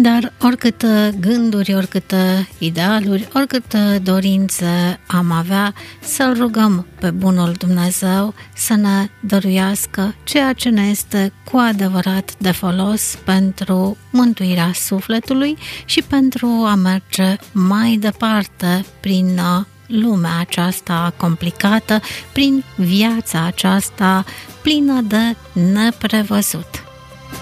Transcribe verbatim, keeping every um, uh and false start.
Dar oricâte gânduri, oricâte idealuri, oricâte dorințe am avea, să-L rugăm pe bunul Dumnezeu să ne dăruiască ceea ce ne este cu adevărat de folos pentru mântuirea sufletului și pentru a merge mai departe prin lumea aceasta complicată, prin viața aceasta plină de neprevăzut.